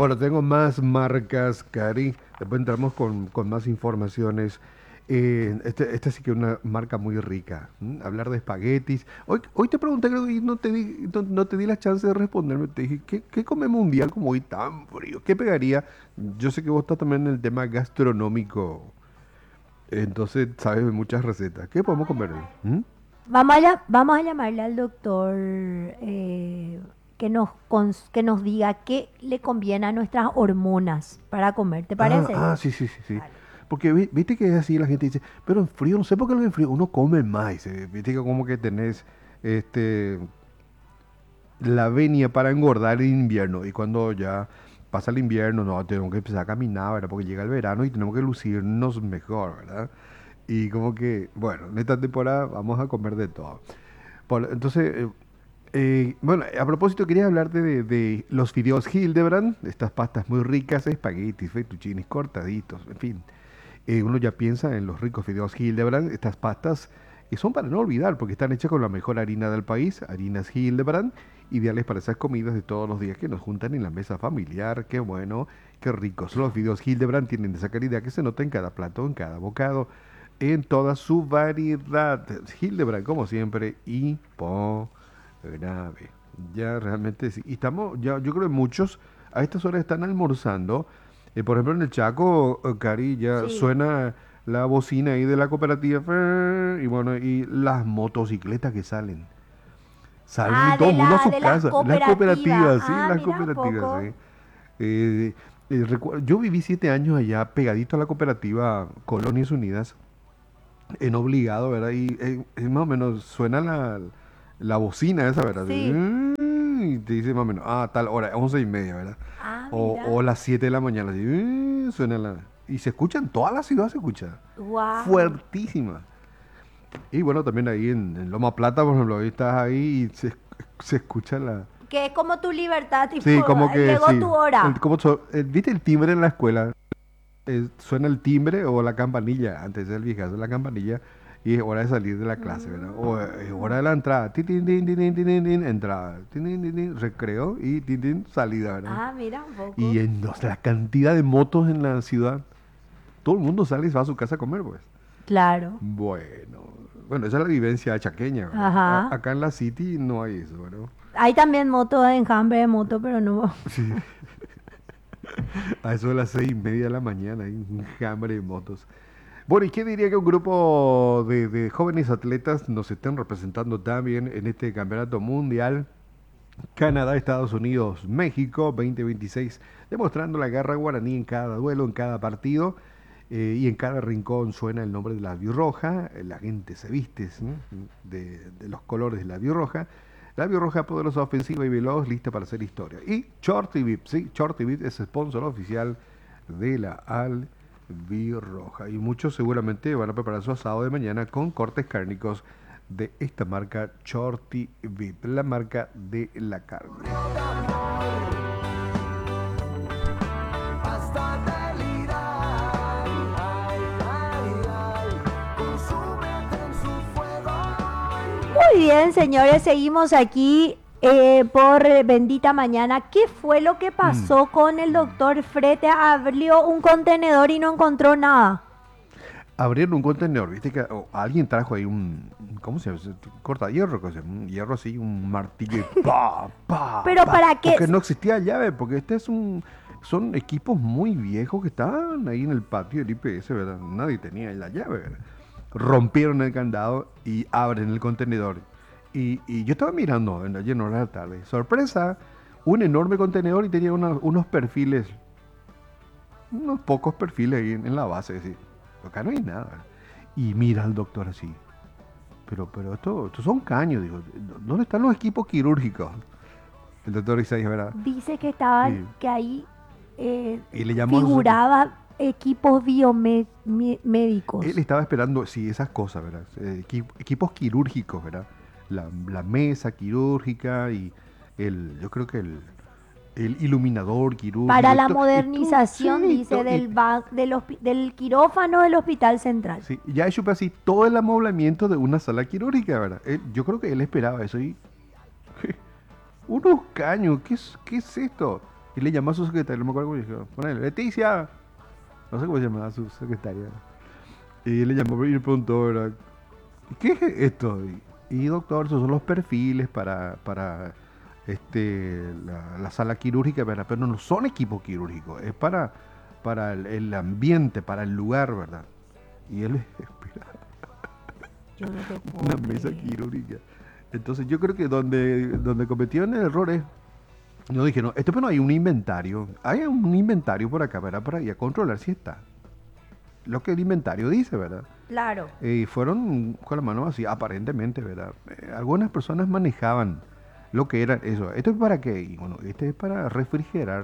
Bueno, tengo más marcas, Cari. Después entramos con más informaciones. Esta sí que es una marca muy rica. Hablar de espaguetis. Hoy te pregunté, creo, y no te di la chance de responderme. Te dije, ¿qué comemos un día como hoy tan frío? ¿Qué pegaría? Yo sé que vos estás también en el tema gastronómico. Entonces, sabes de muchas recetas. ¿Qué podemos comer hoy? Vamos a llamarle al doctor que nos diga qué le conviene a nuestras hormonas para comer. ¿Te parece? Sí, sí, sí, sí. Dale. Porque viste que es así, la gente dice, pero en frío, no sé por qué en frío uno come más. Viste que como que tenés este, la venia para engordar en invierno. Y cuando ya pasa el invierno, no, tenemos que empezar a caminar, ¿verdad? Porque llega el verano y tenemos que lucirnos mejor, ¿verdad? Y como que, bueno, en esta temporada vamos a comer de todo. Entonces, bueno, a propósito, quería hablarte de los fideos Hildebrand, estas pastas muy ricas, espaguetis, fettuccines cortaditos, en fin. Uno ya piensa en los ricos fideos Hildebrand, estas pastas que son para no olvidar, porque están hechas con la mejor harina del país, harinas Hildebrand, ideales para esas comidas de todos los días que nos juntan en la mesa familiar. Qué bueno, qué ricos. Los fideos Hildebrand tienen esa calidad que se nota en cada plato, en cada bocado, en toda su variedad. Hildebrand, como siempre, y grave. Ya realmente sí. Y estamos, ya, yo creo que muchos a estas horas están almorzando. Por ejemplo, en el Chaco, Cari, ya Sí. suena la bocina ahí de la cooperativa. Y bueno, y las motocicletas que salen. Salen y Ah, todo el mundo a su de las casa. Las cooperativas. cooperativas, sí, Ah, las mira un cooperativas, poco. sí. Yo viví 7 años allá pegadito a la cooperativa Colonias Unidas en obligado, ¿verdad? Y más o menos suena la bocina esa, ¿verdad? Sí. Y te dice más o menos, tal hora, 11:30, ¿verdad? Ah, O mira. las 7 de la mañana, así, suena y se escucha en toda la ciudad, se escucha. Wow. Fuertísima. Y bueno, también ahí en Loma Plata, por ejemplo, ahí estás ahí y se escucha la... Que es como tu libertad, tipo, Sí, como que llegó sí. tu hora. ¿Viste el timbre en la escuela? Suena el timbre o la campanilla, antes del viejazo la campanilla, y es hora de salir de la clase, ¿verdad? O es hora de la entrada, tin, tin, tin, tin, tin, tin, tin, entrada, tin, tin, tin, tin, recreo y tin, tin, salida, ¿verdad? Ah, mira un Y poco. en la cantidad de motos en la ciudad, todo el mundo sale y se va a su casa a comer, pues. Claro. Bueno, bueno, esa es la vivencia chaqueña, ¿verdad? Ajá. Acá en la City no hay eso, ¿verdad? Hay también moto de enjambre de moto, pero no. Sí, a eso de las 6:30 de la mañana hay un hambre de motos. Bueno, ¿y qué diría que un grupo de jóvenes atletas nos estén representando también en este campeonato mundial? Canadá, Estados Unidos, México 2026, demostrando la garra guaraní en cada duelo, en cada partido, y en cada rincón suena el nombre de la biorroja, la gente se viste, ¿sí?, de los colores de la biorroja. La biorroja poderosa, ofensiva y veloz, lista para hacer historia. Y Shorty Vip, sí, Shorty Vip es sponsor oficial de la Albirroja. Y muchos seguramente van a preparar su asado de mañana con cortes cárnicos de esta marca Shorty Vip, la marca de la carne. Hasta delirante. Consúmete en su fuego. Muy bien, señores, seguimos aquí por Bendita Mañana. ¿Qué fue lo que Mm. pasó con el doctor Frete? Abrió un contenedor y no encontró nada. Abrieron un contenedor, viste que alguien trajo ahí ¿cómo se llama? Corta hierro, un hierro así, un martillo y pa, pa, Pero pa, ¿para qué? porque no existía llave, porque son equipos muy viejos que estaban ahí en el patio del IPS, ¿verdad? Nadie tenía la llave, ¿verdad? Rompieron el candado y abren el contenedor. Y yo estaba mirando ayer en hora de la tarde, sorpresa, un enorme contenedor y tenía unos perfiles, unos pocos perfiles ahí en la base, sí. Acá no hay nada. Y mira al doctor así. Pero estos son caños, digo. ¿Dónde están los equipos quirúrgicos? El doctor Isaías, ¿verdad? Dice que estaban, Y, que ahí y le llamó a nosotros. figuraba equipos Él biomédicos. estaba esperando, sí, esas cosas, ¿verdad? Equipos quirúrgicos, ¿verdad? La mesa quirúrgica y yo creo que el iluminador quirúrgico. Para la modernización, Sí, dice, del quirófano del Hospital Central. sí, ya hecho así todo el amoblamiento de una sala quirúrgica, ¿verdad? Yo creo que él esperaba eso y unos caños, ¿qué es esto? Y le llamó a su secretaria, no me acuerdo cómo le dijo, ponele, Leticia, no sé cómo se llamaba su secretaria. Y le llamó y le preguntó, ¿verdad? ¿Qué es esto? Y, doctor, esos son los perfiles para la sala quirúrgica, ¿verdad? Pero no son equipos quirúrgicos, es para el ambiente, para el lugar, ¿verdad? Y él espera Yo no te puedo una mesa creer. quirúrgica. Entonces yo creo que donde cometieron el error es, no dije, no, esto pero hay un inventario, hay un inventario por acá, ¿verdad? Para ir a controlar si está. Lo que el inventario dice, ¿verdad? Claro. Y fueron con la mano así, aparentemente, ¿verdad? Algunas personas manejaban lo que era eso. ¿Esto es para qué? Y bueno, este es para refrigerar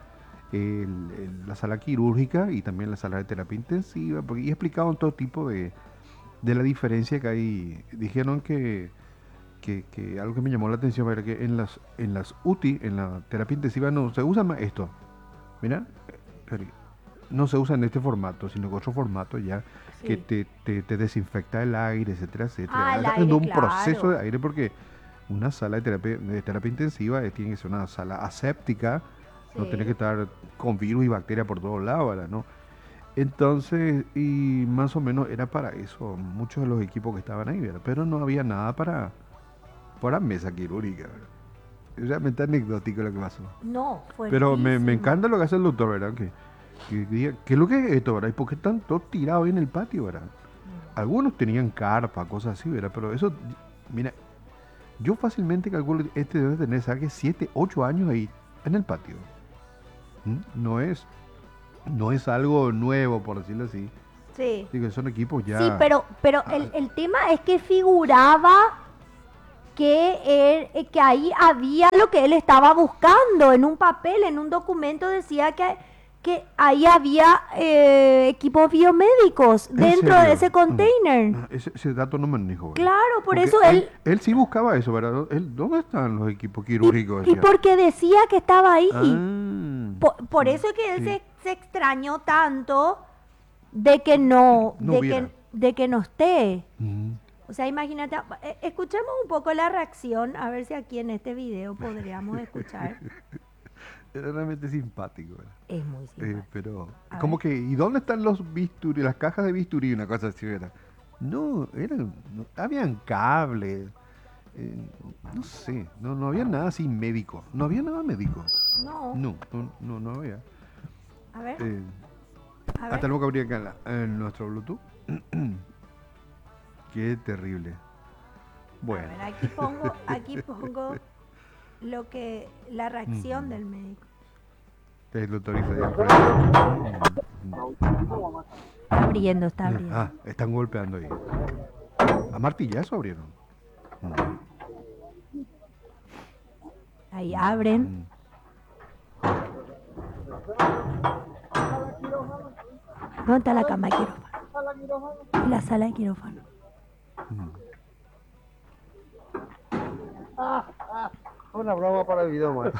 la sala quirúrgica y también la sala de terapia intensiva, y explicaban todo tipo de la diferencia que hay. Dijeron que algo que me llamó la atención era que en las UTI, en la terapia intensiva, no se usa más esto. Mira, Cari, no se usa en este formato, sino en otro formato ya que Sí. te desinfecta el aire, etcétera, etcétera. Ah, ¿Verdad? el Está haciendo aire, un proceso de claro. aire porque una sala de terapia intensiva tiene que ser una sala aséptica, no tiene que Sí. estar con virus y bacterias por todos lados, ¿verdad? ¿No? Entonces, y más o menos era para eso, muchos de los equipos que estaban ahí, ¿verdad? Pero no había nada para mesa quirúrgica, ¿verdad? Es realmente anecdótico lo que pasó. No, Pero me fuertísimo. encanta lo que hace el doctor, ¿verdad? Que diga, ¿qué es lo que es esto, verdad? ¿Y por qué están todos tirados ahí en el patio, verdad? Algunos tenían carpa, cosas así, ¿verdad? Pero eso, mira, yo fácilmente calculo que este debe tener, ¿sabes qué? 7, 8 años ahí en el patio. ¿Mm? No es algo nuevo, por decirlo así. Sí. Digo, son equipos Sí, ya. pero Ah, el tema es que figuraba que ahí había lo que él estaba buscando en un papel, en un documento decía que ahí había equipos biomédicos ¿En dentro de serio? ese container. Ese dato no me manejo, ¿verdad? Claro, por Porque eso él, él, él sí buscaba eso, ¿verdad? ¿Dónde están los equipos y, quirúrgicos? y Decía. porque decía que estaba ahí. Ah, Por eso es que él sí. se extrañó tanto de que no, No hubiera. de que no esté. Mm. O sea, imagínate, escuchemos un poco la reacción, a ver si aquí en este video podríamos escuchar. Era realmente simpático, ¿verdad? Es muy simpático. Pero, A como ver. que, ¿y dónde están los bisturí, las cajas de bisturí? Una cosa así, ¿verdad? No, habían cables, eh, no sé, no había nada así médico, no había nada médico. No, No había. a ver, Eh, a hasta ver. luego que abría acá en nuestro Bluetooth. Qué terrible. A Bueno. ver, aquí pongo la reacción del médico. El doctor dice ahí al frente. Está abriendo, está abriendo. Están golpeando ahí. A martillazo abrieron. Ahí abren. Mm. ¿Dónde está la cama de quirófano? Y la sala de quirófano. Una broma para el video, más.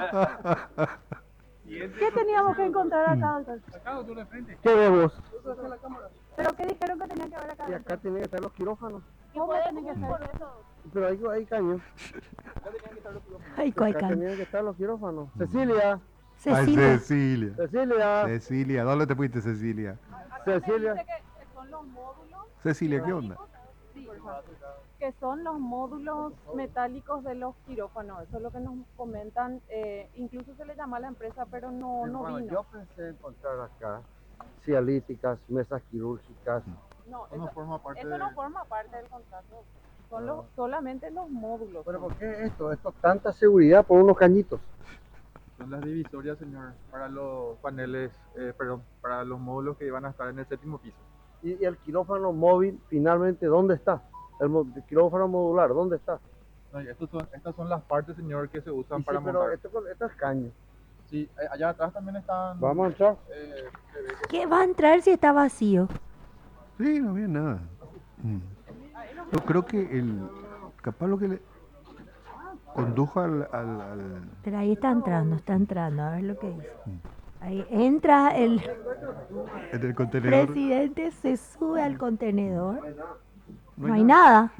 ¿Qué teníamos que encontrar acá, doctor? ¿Qué vemos? ¿Pero qué dijeron que tenía que haber acá? Y acá tienen que estar los quirófanos. ¿Cómo tiene que ser? Pero hay caños. Ay, Acá cueca. tenían que estar los quirófanos. Cecilia, Ay, Cecilia. Cecilia. Cecilia, Cecilia, ¿dónde te fuiste, Cecilia? Cecilia. Dice que son los módulos, Cecilia, ¿qué onda? sí, que son los módulos metálicos de los quirófanos. Eso es lo que nos comentan. Incluso se le llama a la empresa, pero no Bueno, vino. yo pensé encontrar acá cialíticas, mesas quirúrgicas. No, Eso no forma parte eso no forma parte del contrato. Son solamente los módulos. ¿Pero por qué esto? Esto tanta seguridad por unos cañitos. Son las divisorias, señor, para los paneles, perdón, para los módulos que iban a estar en el séptimo piso. Y el quirófano móvil, finalmente, ¿dónde está? El quirófano modular, ¿dónde está? No, y estas son las partes, señor, que se usan Y sí, para pero montar. esto es caño. Sí, allá atrás también están. Vamos a entrar. Se ve que ¿Qué va a entrar si está vacío? Sí, no había nada. Yo creo que capaz lo que le condujo Pero ahí está entrando, a ver lo que dice. Ahí entra el en el contenedor. presidente, se sube al contenedor. No No hay hay nada.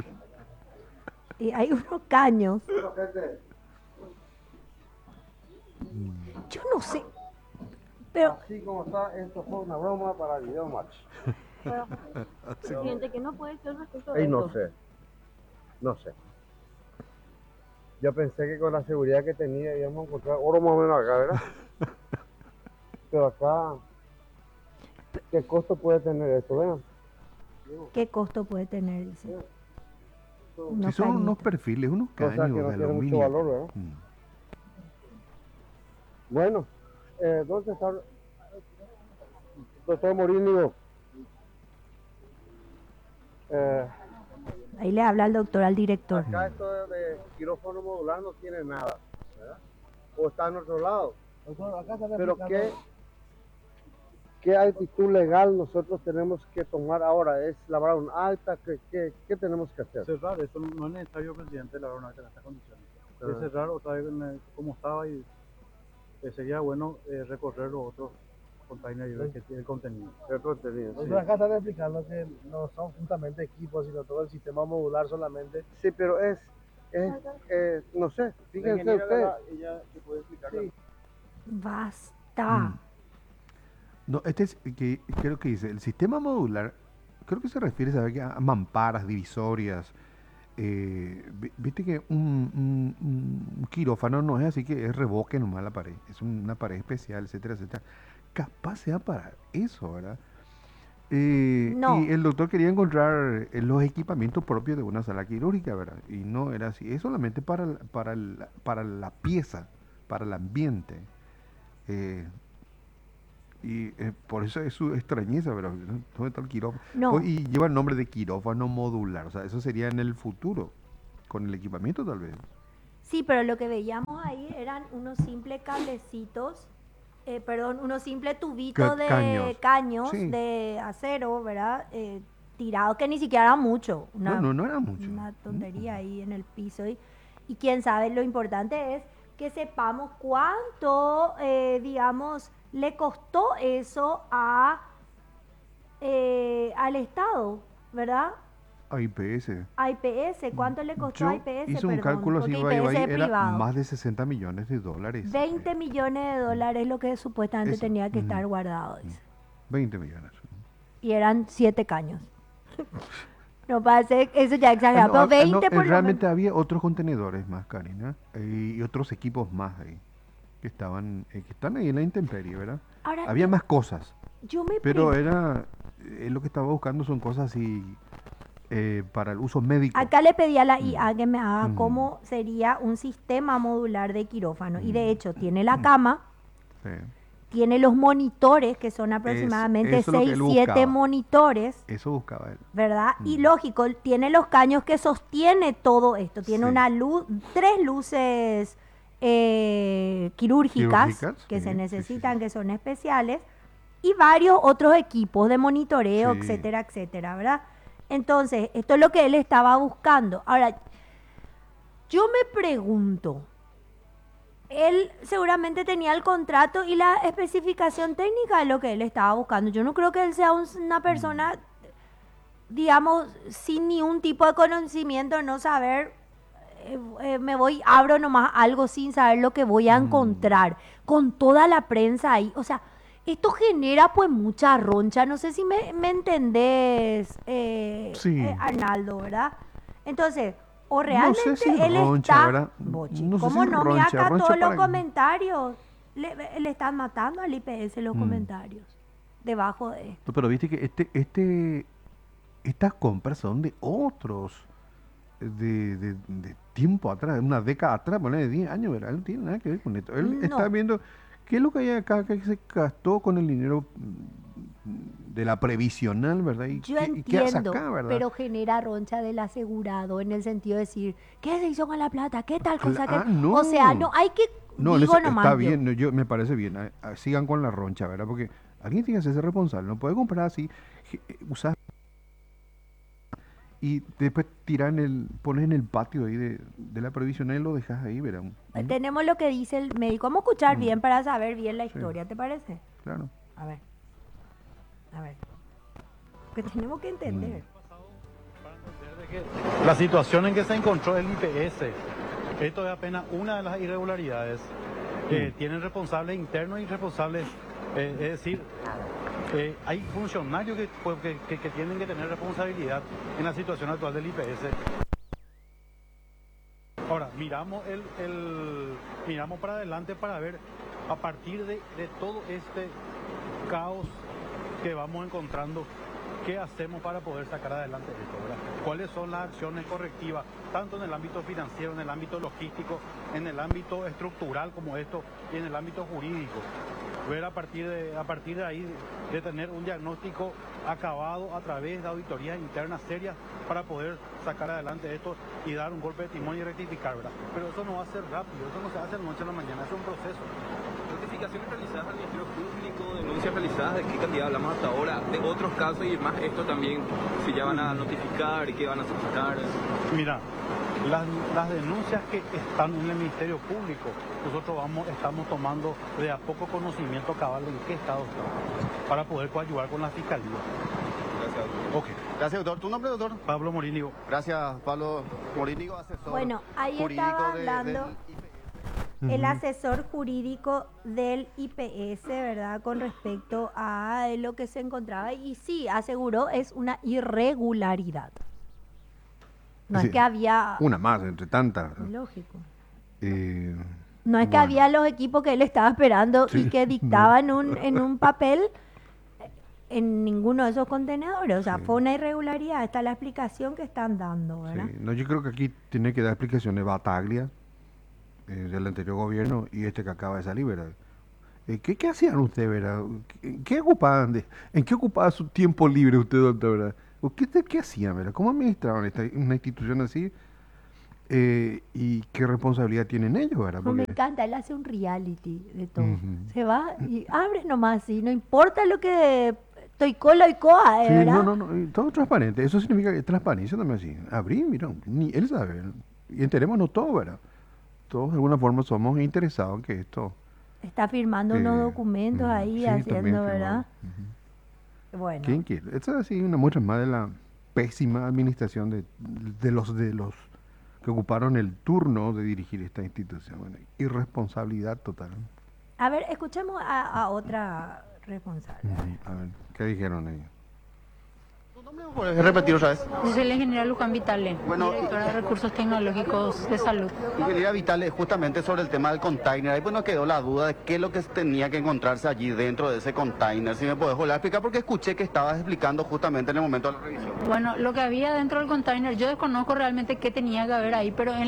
Y hay unos caños. Yo no sé. Pero Así como está, esto fue una broma para el video match. Presidente, que no puede ser respecto Ey, de no esto. sé. No sé. Yo pensé que con la seguridad que tenía íbamos a encontrar oro más o menos acá, ¿verdad? Pero acá, ¿qué costo puede tener esto? Vean. ¿qué costo puede tener? Dice. Sí, Unos son unos cañitos. perfiles, unos O sea, caños que no de tiene mucho aluminio. valor, ¿verdad? Bueno, ¿dónde está el doctor Morínigo? Ahí le habla el doctor al director. Acá esto de quirófano modular no tiene nada, ¿verdad? O está en otro lado. Pero ¿qué actitud legal nosotros tenemos que tomar ahora? ¿Es labrar un acta? ¿Qué tenemos que hacer? Cerrar, eso no es necesario, presidente, la verdad, en estas condiciones. Ah. Es cerrar otra vez como estaba y sería bueno recorrer los otros containers y ver qué tiene el contenido. El contenido, sí. Nosotros acá están explicando que no son justamente equipos, sino todo el sistema modular solamente. Sí, pero no sé, fíjense ustedes. Ella te puede explicar. Sí. Basta. No, este es, que creo que dice, el sistema modular, creo que se refiere, ¿sabe qué? A mamparas, divisorias. Viste que un quirófano no es así que es revoque nomás la pared, es una pared especial, etcétera, etcétera. Capaz sea para eso, ¿verdad? No. Y el doctor quería encontrar los equipamientos propios de una sala quirúrgica, ¿verdad? Y no era así, es solamente para la pieza, para el ambiente. Por eso es su extrañeza, pero ¿dónde está el quirófano? No. Y lleva el nombre de quirófano modular, o sea, eso sería en el futuro, con el equipamiento tal vez. Sí, pero lo que veíamos ahí eran unos simples cablecitos, unos simples tubitos de caños Sí. de acero, ¿verdad? Tirados, que ni siquiera era mucho. No era mucho. Una tontería ahí en el piso. Y quién sabe, lo importante es que sepamos cuánto, digamos, le costó eso al Estado, ¿verdad? A IPS. A IPS, ¿cuánto le costó a Yo IPS? hice un Perdón, cálculo así, porque IPS es era privado. más de 60 millones de dólares. 20 millones de dólares es lo que supuestamente Eso. tenía que estar guardado. Dice. 20 millones. Y eran 7 caños. No parece, eso ya exagerado, pero 20 por lo realmente menos. había otros contenedores más, Karina, y otros equipos más ahí, que están ahí en la intemperie, ¿verdad? Ahora, Había más cosas, yo me pero pregunto, lo que estaba buscando son cosas así para el uso médico. acá le pedí a la IA que me haga Mm. cómo sería un sistema modular de quirófano. Y de Mm. hecho, tiene la cama, Sí. tiene los monitores, que son aproximadamente eso es lo que 6, él 7 buscaba. monitores. Eso buscaba él. ¿Verdad? Y Mm. lógico, tiene los caños que sostiene todo esto. Tiene Sí. una luz, 3 luces quirúrgicas Quirúrgicas, que sí, se sí, necesitan, sí. que son especiales, y varios otros equipos de monitoreo, Sí. etcétera, etcétera, ¿verdad? Entonces, esto es lo que él estaba buscando. Ahora, yo me pregunto, él seguramente tenía el contrato y la especificación técnica de lo que él estaba buscando. Yo no creo que él sea una persona, digamos, sin ningún tipo de conocimiento, no saber, abro nomás algo sin saber lo que voy a encontrar, con toda la prensa ahí. O sea, esto genera pues mucha roncha. No sé si me entendés, Sí. Arnaldo, ¿verdad? Entonces, o No realmente sé si él roncha, está... ¿verdad? Bochi, No sé ¿cómo si no? Mira roncha, acá roncha todos los para- comentarios. Le están matando al IPS los Mm. comentarios. Debajo de esto. No, pero viste que estas compras son de otros, de tiempo atrás, de una década atrás, ponle de 10 años, ¿verdad? Él no tiene nada que ver con esto. Él No. está viendo qué es lo que hay acá, que se gastó con el dinero de la previsional, ¿verdad? Y Yo qué hace entiendo, acá, ¿verdad? pero genera roncha del asegurado en el sentido de decir, ¿qué se hizo con la plata? ¿Qué tal cosa? No. O sea, no hay que... No, digo está nomás yo. bien, no, me parece bien. Sigan con la roncha, ¿verdad? Porque alguien tiene que hacerse responsable. No puede comprar así, usar y después pones en el patio ahí de la previsional y lo dejas ahí, ¿verdad? Tenemos lo que dice el médico. Vamos a escuchar Mm. bien para saber bien la Sí. historia, ¿te parece? Claro. A ver. Que tenemos que entender. La situación en que se encontró el IPS, esto es apenas una de las irregularidades. Tienen responsables internos y responsables, es decir, hay funcionarios que tienen que tener responsabilidad en la situación actual del IPS. Ahora, miramos para adelante para ver, a partir de todo este caos que vamos encontrando, qué hacemos para poder sacar adelante esto, ¿verdad? ¿Cuáles son las acciones correctivas, tanto en el ámbito financiero, en el ámbito logístico, en el ámbito estructural como esto, y en el ámbito jurídico? Ver a partir de ahí, de tener un diagnóstico acabado a través de auditorías internas serias para poder sacar adelante esto y dar un golpe de timón y rectificar, ¿verdad? Pero eso no va a ser rápido, eso no se hace de noche a la mañana, es un proceso. Notificaciones realizadas al Ministerio Público, denuncias realizadas, ¿de qué cantidad hablamos hasta ahora? De otros casos y más esto también, si ya van a notificar y qué van a sacar. Mira, las denuncias que están en el Ministerio Público, nosotros estamos tomando de a poco conocimiento cabal de en qué estado está, para poder coadyuvar con la Fiscalía. Gracias. Ok. Gracias, doctor. ¿Tu nombre, doctor? Pablo Morínigo. Gracias, Pablo Morínigo, asesor Bueno, ahí jurídico estaba del hablando IPS. el asesor jurídico del IPS, ¿verdad? Con respecto a lo que se encontraba. Y sí, aseguró, es una irregularidad. No Sí, es que había... Una más entre tantas. Lógico. No No es que había los equipos que él estaba esperando y Sí, que dictaban en un papel en ninguno de esos contenedores. O sea, Sí. fue una irregularidad. Esta es la explicación que están dando, ¿verdad? Sí, no, yo creo que aquí tiene que dar explicaciones Bataglia, del anterior gobierno, y este que acaba de salir, ¿verdad? ¿Qué hacían ustedes, verdad? ¿En qué ocupaba su tiempo libre usted, doctor, verdad? ¿Qué hacían, verdad? ¿Cómo administraban una institución así? ¿Y qué responsabilidad tienen ellos, verdad? No, me Porque- encanta, él hace un reality de todo. Ujú. Se va y abre nomás así, no importa lo que Toicolo y Coa, Sí, ¿verdad? no, y todo transparente. Eso significa que transparencia también así. Abrir, mira, ni él sabe, ¿verdad? Y enterémonos todo, ¿verdad? Todos de alguna forma somos interesados en que esto... Está firmando unos documentos ahí, sí, también haciendo, firmado. ¿verdad? Ujú. Bueno, ¿Quién quiere? Esto es así una muestra más de la pésima administración de los que ocuparon el turno de dirigir esta institución. Bueno, irresponsabilidad total. a ver, escuchemos a otra responsable. A ver, ¿qué dijeron ellos? ¿Puedes repetir otra vez? Yo soy la ingeniera Luján Vitale, Bueno, directora de Recursos Tecnológicos de Salud. Ingeniera Vital, justamente sobre el tema del container, ahí pues nos quedó la duda de qué es lo que tenía que encontrarse allí dentro de ese container. Si me podés volver a explicar, porque escuché que estabas explicando justamente en el momento de la revisión. Bueno, lo que había dentro del container, yo desconozco realmente qué tenía que haber ahí, pero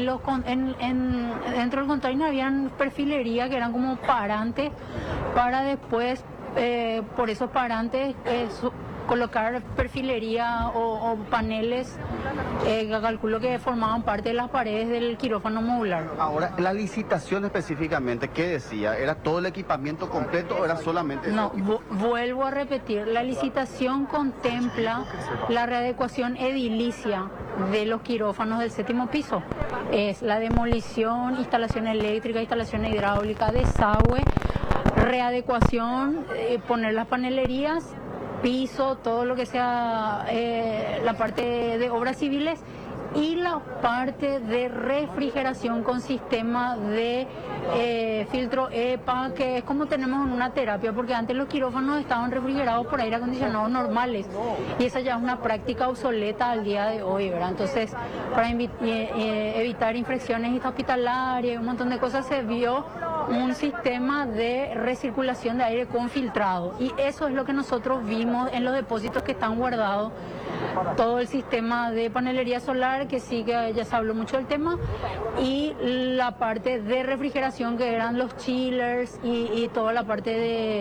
dentro del container habían perfilería que eran como parantes para después, por esos parantes, colocar perfilería o paneles que calculo que formaban parte de las paredes del quirófano modular. Ahora, la licitación específicamente, ¿qué decía? ¿Era todo el equipamiento completo o era solamente No, eso? vuelvo a repetir, la licitación contempla la readecuación edilicia de los quirófanos del 7º piso. Es la demolición, instalación eléctrica, instalación hidráulica, desagüe, readecuación, poner las panelerías, piso, todo lo que sea la parte de obras civiles y la parte de refrigeración con sistema de filtro EPA, que es como tenemos en una terapia, porque antes los quirófanos estaban refrigerados por aire acondicionado normales y esa ya es una práctica obsoleta al día de hoy, ¿verdad? Entonces, para evitar infecciones hospitalarias y un montón de cosas, se vio un sistema de recirculación de aire con filtrado y eso es lo que nosotros vimos en los depósitos que están guardados. Todo el sistema de panelería solar, que sí que ya se habló mucho del tema, y la parte de refrigeración que eran los chillers y toda la parte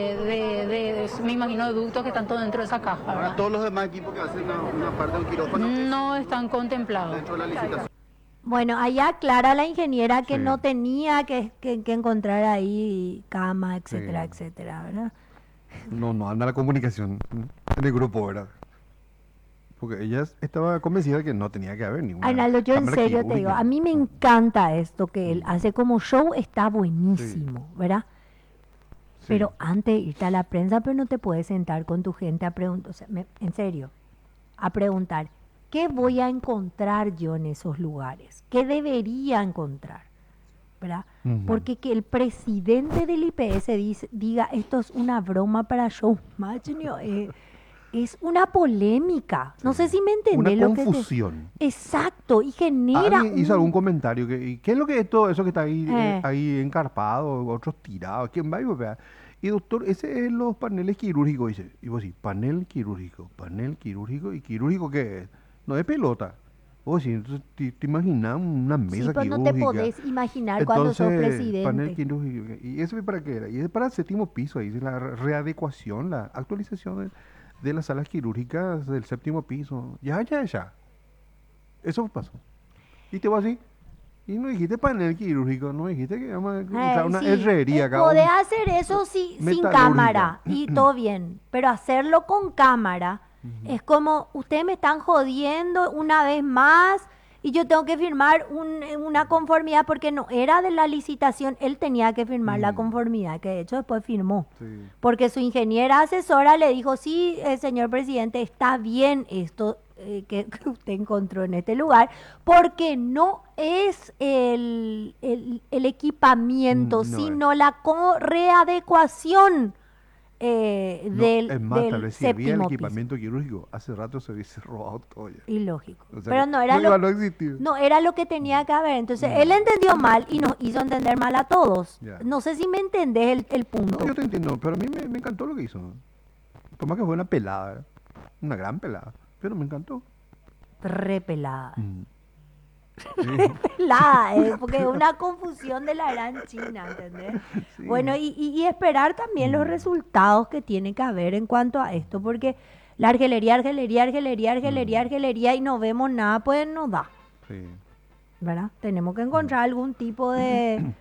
me imagino, de ductos que están todo dentro de esa caja, ¿verdad? Todos los demás equipos que hacen una parte de un quirófano No están contemplados. dentro de la licitación. Bueno, allá aclara la ingeniera que Sí. no tenía que encontrar ahí cama, etcétera, Sí. etcétera, ¿verdad? No anda la comunicación en el grupo, ¿verdad? Porque ella estaba convencida de que no tenía que haber ninguna Arnaldo, yo en cámara serio te digo, quirúrgica. a mí me encanta esto que él hace como show, está buenísimo, ¿verdad? Sí. Pero antes de irte a la prensa, pero no te puedes sentar con tu gente a preguntar, o sea, en serio, a preguntar, ¿qué voy a encontrar yo en esos lugares? ¿Qué debería encontrar? ¿verdad? Ujú. Porque que el presidente del IPS diga esto es una broma para show Machinio, es una polémica. No sé si me entendés Una lo que confusión. Exacto, y genera Alguien hizo algún comentario y ¿qué es lo que es todo eso que está ahí, Eh. ahí encarpado, otros tirados? ¿Quién va a ir, vea? Y doctor, ese es los paneles quirúrgicos, dice. Y vos sí, panel quirúrgico, ¿y quirúrgico qué es? No es pelota. Vos sí, entonces te imaginas una Sí, mesa pues quirúrgica. no te podés imaginar cuando sos Entonces, presidente. panel quirúrgico. ¿Y eso para qué era? Y es para el séptimo piso, ahí es la readecuación, la actualización de las salas quirúrgicas del séptimo piso. Ya. Eso pasó. Y te vas así. Y no dijiste panel quirúrgico, no dijiste que vamos a usar una Sí, herrería acá. podés hacer eso sin metalúrgica. cámara y todo bien, pero hacerlo con cámara es como ustedes me están jodiendo una vez más y yo tengo que firmar una conformidad porque no era de la licitación, él tenía que firmar la conformidad, que de hecho después firmó. Sí. Porque su ingeniera asesora le dijo, sí, señor presidente, está bien esto que usted encontró en este lugar, porque no es el equipamiento, No sino la readecuación No, del, es más, tal del vez si había el séptimo piso. equipamiento quirúrgico, hace rato se hubiese robado todo ya. Ilógico. O sea Pero que no era iba lo, a existir. no era lo que tenía que haber. Entonces, él entendió mal y nos hizo entender mal a todos. Ya. No sé si me entendés el punto. No, yo te entiendo, pero a mí me encantó lo que hizo. Por más que fue una pelada, ¿verdad? Una gran pelada, pero me encantó. Repelada. Mm. Pelada, porque es una confusión de la gran China, ¿entendés? Sí. Bueno, y esperar también los resultados que tiene que haber en cuanto a esto, porque la argelería, y no vemos nada, pues no da, Sí. ¿verdad? Tenemos que encontrar algún tipo de